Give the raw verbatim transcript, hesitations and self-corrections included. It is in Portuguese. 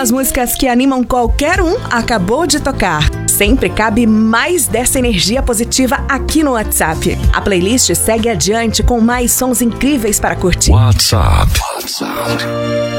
das músicas que animam qualquer um acabou de tocar. Sempre cabe mais dessa energia positiva aqui no WhatsApp. A playlist segue adiante com mais sons incríveis para curtir. WhatsApp. WhatsApp.